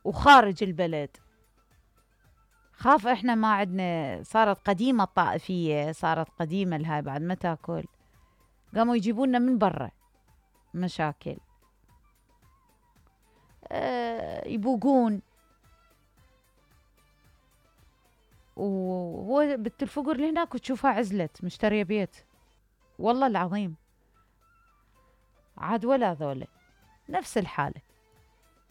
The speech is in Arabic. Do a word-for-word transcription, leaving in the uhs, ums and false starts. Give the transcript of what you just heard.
وخارج البلد. خاف احنا ما عندنا، صارت قديمة الطائفية، صارت قديمة الهاي بعد ما تاكل، قاموا يجيبونا من برا مشاكل. أه يبوقون. وهو بنت الفقر اللي هناك وتشوفها عزلت مشترية بيت، والله العظيم. عاد ولا ذولا نفس الحالة.